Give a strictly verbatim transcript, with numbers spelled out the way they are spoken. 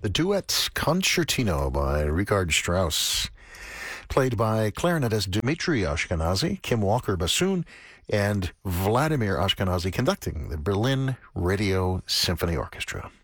The Duet Concertino by Richard Strauss, played by clarinetist Dmitri Ashkenazy, Kim Walker bassoon, and Vladimir Ashkenazy conducting the Berlin Radio Symphony Orchestra.